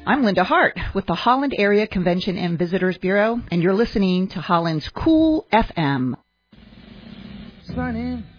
I'm Linda Hart with the Holland Area Convention and Visitors Bureau, and you're listening to Holland's Cool FM. Sunny